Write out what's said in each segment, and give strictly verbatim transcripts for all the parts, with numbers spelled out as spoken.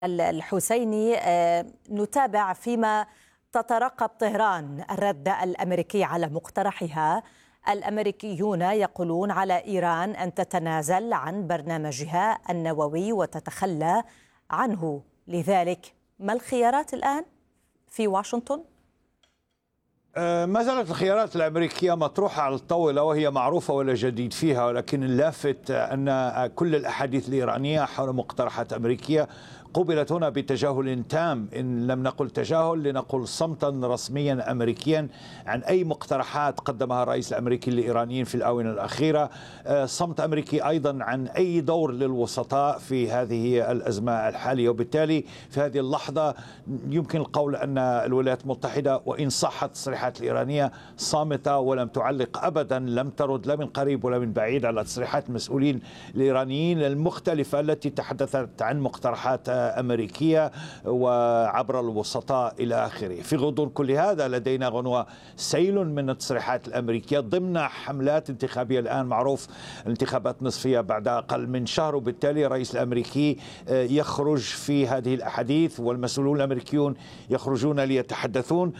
الحسيني، نتابع فيما تترقب طهران الرد الأمريكي على مقترحها. الأمريكيون يقولون على إيران أن تتنازل عن برنامجها النووي وتتخلى عنه، لذلك ما الخيارات الآن في واشنطن؟ ما زالت الخيارات الأمريكية مطروحة على الطاولة وهي معروفة ولا جديد فيها، ولكن اللافت أن كل الأحاديث الإيرانية حول مقترحات أمريكية قبلت هنا بتجاهل تام، إن لم نقل تجاهل لنقل صمتا رسميا أمريكيا عن أي مقترحات قدمها الرئيس الأمريكي للإيرانيين في الآونة الأخيرة. صمت أمريكي أيضا عن أي دور للوسطاء في هذه الأزمة الحالية، وبالتالي في هذه اللحظة يمكن القول أن الولايات المتحدة وإن صحت التصريحات الإيرانية صامتة ولم تعلق أبدا، لم ترد لا من قريب ولا من بعيد على تصريحات المسؤولين الإيرانيين المختلفة التي تحدثت عن مقترحات أمريكية وعبر الوسطاء إلى آخره. في غضون كل هذا لدينا غنوة سيل من التصريحات الأمريكية ضمن حملات انتخابية. الآن معروف الانتخابات نصفية بعد أقل من شهر، وبالتالي الرئيس الأمريكي يخرج في هذه الأحاديث والمسؤولون الأمريكيون يخرجون ليتحدثون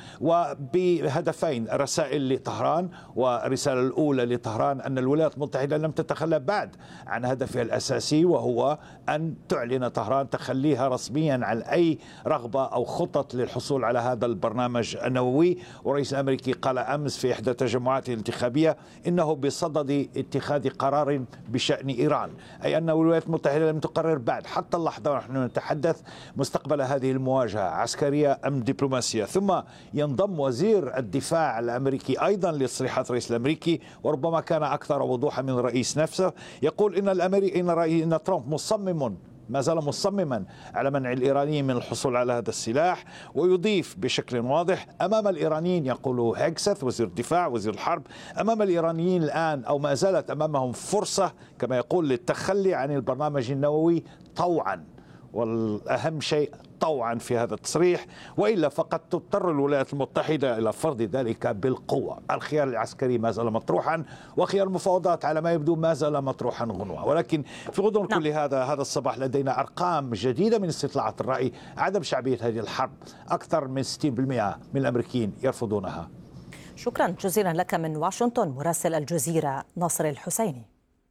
وبهدفين: رسائل لطهران، والرسالة الأولى لطهران أن الولايات المتحدة لم تتخلى بعد عن هدفها الأساسي، وهو أن تعلن طهران تخلي رسميا عن أي رغبة أو خطط للحصول على هذا البرنامج النووي. والرئيس الأمريكي قال أمس في إحدى تجمعاته الانتخابية إنه بصدد اتخاذ قرار بشأن إيران، أي أن الولايات المتحدة لم تقرر بعد حتى اللحظة ونحن نتحدث مستقبل هذه المواجهة عسكرية أم دبلوماسية. ثم ينضم وزير الدفاع الأمريكي أيضا لتصريحات الرئيس الأمريكي، وربما كان أكثر وضوحا من الرئيس نفسه، يقول إن الأمريكي إن, إن ترامب مصمم ما زال مصمما على منع الإيرانيين من الحصول على هذا السلاح، ويضيف بشكل واضح أمام الإيرانيين، يقول هيكسث وزير الدفاع وزير الحرب، أمام الإيرانيين الآن أو ما زالت أمامهم فرصة كما يقول للتخلي عن البرنامج النووي طوعا، والأهم شيء طوعا في هذا التصريح، وإلا فقد تضطر الولايات المتحدة إلى فرض ذلك بالقوة. الخيار العسكري ما زال مطروحا، وخيار المفاوضات على ما يبدو ما زال مطروحا غنوة. ولكن في غضون كل هذا هذا الصباح لدينا أرقام جديدة من استطلاعات الرأي عدم شعبية هذه الحرب. أكثر من ستين بالمئة من الأمريكيين يرفضونها. شكرا جزيلا لك من واشنطن مراسل الجزيرة ناصر الحسيني.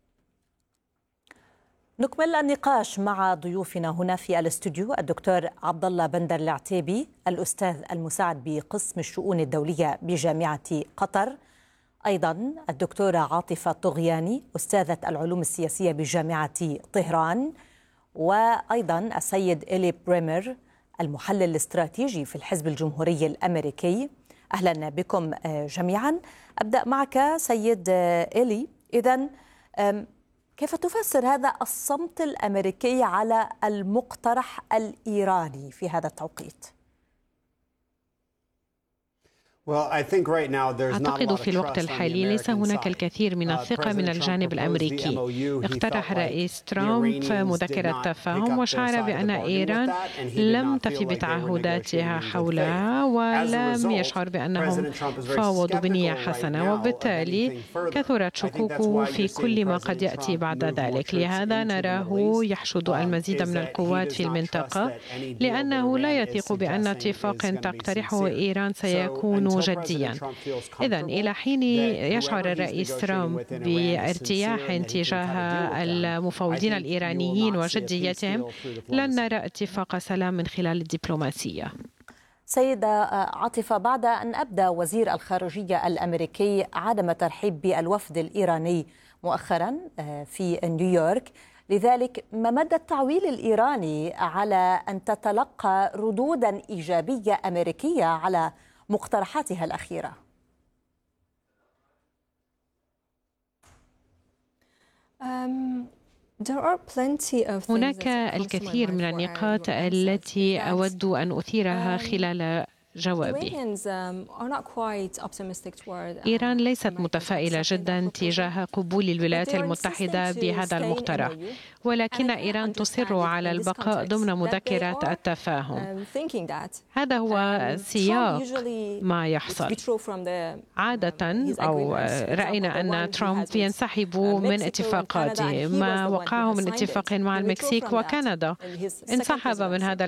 نكمل النقاش مع ضيوفنا هنا في الاستوديو: الدكتور عبد الله بندر العتيبي، الأستاذ المساعد بقسم الشؤون الدولية بجامعة قطر، أيضا الدكتورة عاطفة طغياني، أستاذة العلوم السياسية بجامعة طهران، وأيضا السيد إلي بريمر، المحلل الاستراتيجي في الحزب الجمهوري الأمريكي. أهلا بكم جميعا. أبدأ معك سيد إلي. إذن كيف تفسر هذا الصمت الأمريكي على المقترح الإيراني في هذا التوقيت؟ أعتقد في الوقت الحالي ليس هناك الكثير من الثقة من الجانب الأمريكي. اقترح الرئيس ترامب مذكرة تفاهم وشعر بأن إيران لم تفي بتعهداتها حولها ولم يشعر بأنهم فاوضوا بنية حسنة، وبالتالي كثرت شكوكه في كل ما قد يأتي بعد ذلك. لهذا نراه يحشد المزيد من القوات في المنطقة، لأنه لا يثق بأن اتفاق تقترحه إيران سيكون جديا. إذن إلى حين يشعر الرئيس ترامب بارتياح تجاه المفاوضين الإيرانيين وجديتهم، لن نرى اتفاق سلام من خلال الدبلوماسية. سيدة عاطفة، بعد أن أبدى وزير الخارجية الأمريكي عدم ترحيب بالوفد الإيراني مؤخرا في نيويورك، لذلك ما مدى التعويل الإيراني على أن تتلقى ردودا إيجابية أمريكية على مقترحاتها الأخيرة؟ هناك الكثير من النقاط التي أود أن أثيرها خلال جوابي. إيران ليست متفائلة جدا تجاه قبول الولايات المتحدة بهذا المقترح، ولكن إيران تصر على البقاء ضمن مذكرة التفاهم. هذا هو سياق ما يحصل. عادة أو رأينا أن ترامب ينسحب من اتفاقاته، ما وقعه من اتفاق مع المكسيك وكندا، انسحب من هذا